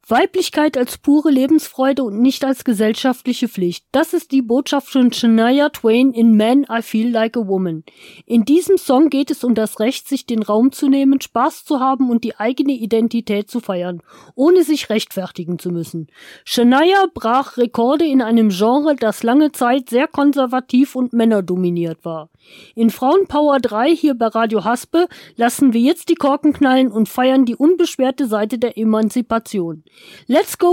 Weiblichkeit als pure Lebensfreude und nicht als gesellschaftliche Pflicht. Das ist die Botschaft von Shania Twain in Man, I Feel Like a Woman. In diesem Song geht es um das Recht, sich den Raum zu nehmen, Spaß zu haben und die eigene Identität zu feiern, ohne sich rechtfertigen zu müssen. Shania brach Rekorde in einem Genre, das lange Zeit sehr konservativ und männerdominiert war. In Frauenpower 3 hier bei Radio Haspe lassen wir jetzt die Korken knallen und feiern die unbeschwerte Seite der Emanzipation. Let's go!